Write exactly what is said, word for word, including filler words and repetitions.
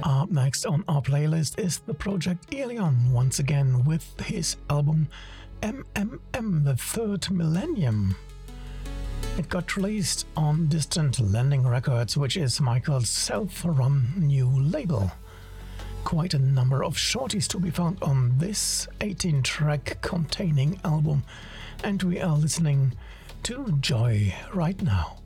Up next on our playlist is the project Aelion, once again with his album M M M, the Third Millennium. It got released on Distant Landing Records, which is Michael's self-run new label. Quite a number of shorties to be found on this eighteen-track containing album, and we are listening to Joy right now.